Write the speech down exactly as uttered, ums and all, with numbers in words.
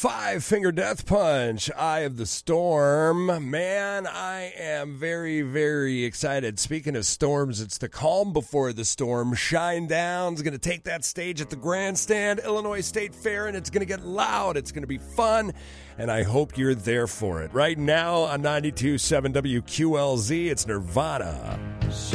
Five Finger Death Punch, Eye of the Storm. Man, I am very, very excited. Speaking of storms, it's the calm before the storm. Shinedown's going to take that stage at the Grandstand, Illinois State Fair, and it's going to get loud. It's going to be fun, and I hope you're there for it. Right now on ninety-two point seven W Q L Z, it's Nirvana.